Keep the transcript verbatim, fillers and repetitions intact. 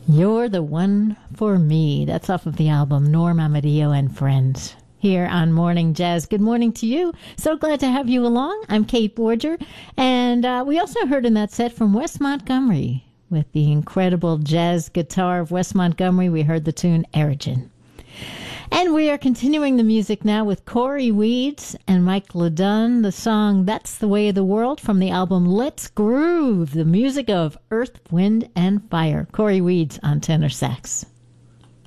You're the One for Me. That's off of the album Norm Amadio and Friends. Here on Morning Jazz. Good morning to you. So glad to have you along. I'm Kate Borger. And uh, we also heard in that set from Wes Montgomery. With the incredible jazz guitar of Wes Montgomery, we heard the tune Erigen. And we are continuing the music now with Corey Weeds and Mike LeDunn, the song That's the Way of the World from the album Let's Groove, the music of Earth, Wind, and Fire. Corey Weeds on tenor sax.